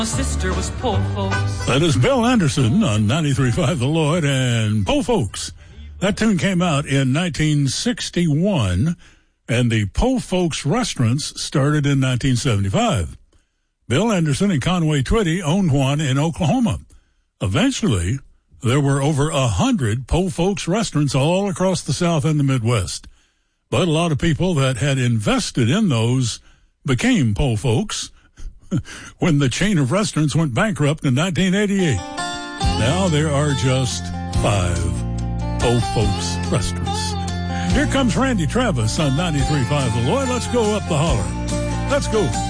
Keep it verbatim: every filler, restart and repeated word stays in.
My sister was poor folks. That is Bill Anderson on ninety-three point five The Lloyd and Po Folks. That tune came out in nineteen sixty-one, and the Po Folks restaurants started in nineteen seventy-five. Bill Anderson and Conway Twitty owned one in Oklahoma. Eventually, there were over a hundred Po Folks restaurants all across the South and the Midwest. But a lot of people that had invested in those became Po Folks when the chain of restaurants went bankrupt in nineteen eighty-eight. Now there are just five Po Folks restaurants. Here comes Randy Travis on ninety-three point five The Lloyd. Let's go up the holler. Let's go.